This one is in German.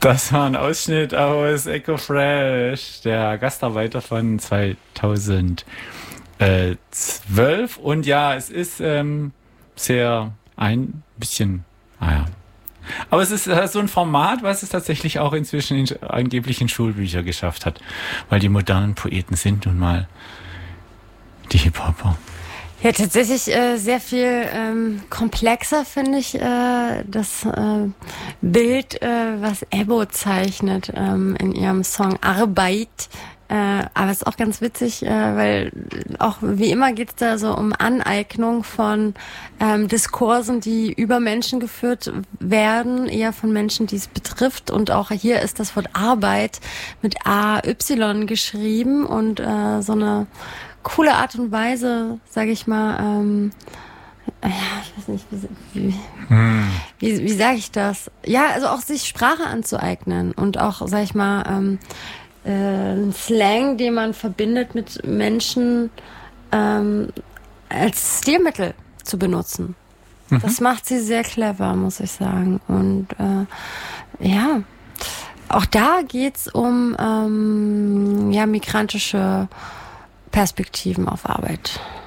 Das war ein Ausschnitt aus Echo Fresh, der Gastarbeiter von 2012. Und ja, es ist sehr ein bisschen, naja. Aber es ist so ein Format, was es tatsächlich auch inzwischen angeblich in Schulbücher geschafft hat. Weil die modernen Poeten sind nun mal die Hip-Hopper. Ja, tatsächlich sehr viel komplexer finde ich das Bild, was Ebo zeichnet in ihrem Song Arbeit. Aber es ist auch ganz witzig, weil auch wie immer geht es da so um Aneignung von Diskursen, die über Menschen geführt werden, eher von Menschen, die es betrifft. Und auch hier ist das Wort Arbeit mit AY geschrieben und so eine coole Art und Weise, sage ich mal, ja, ich weiß nicht, wie sage ich das? Ja, also auch sich Sprache anzueignen und auch, sag ich mal, ein Slang, den man verbindet mit Menschen, als Stilmittel zu benutzen. Das macht sie sehr clever, muss ich sagen. Und ja, auch da geht's um ja, migrantische Perspektiven auf Arbeit.